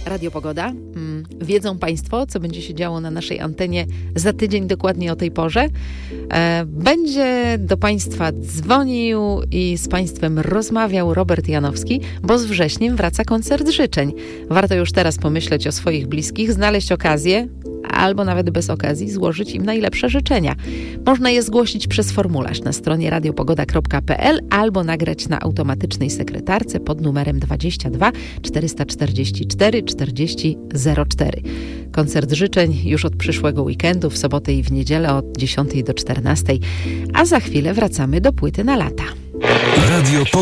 Radio Pogoda. Wiedzą Państwo, co będzie się działo na naszej antenie za tydzień dokładnie o tej porze. Będzie do Państwa dzwonił i z Państwem rozmawiał Robert Janowski, bo z wrześniem wraca koncert życzeń. Warto już teraz pomyśleć o swoich bliskich, znaleźć okazję, albo nawet bez okazji złożyć im najlepsze życzenia. Można je zgłosić przez formularz na stronie radiopogoda.pl albo nagrać na automatycznej sekretarce pod numerem 22 444 40 04. Koncert życzeń już od przyszłego weekendu, w sobotę i w niedzielę od 10 do 14, a za chwilę wracamy do płyty na lata. Radio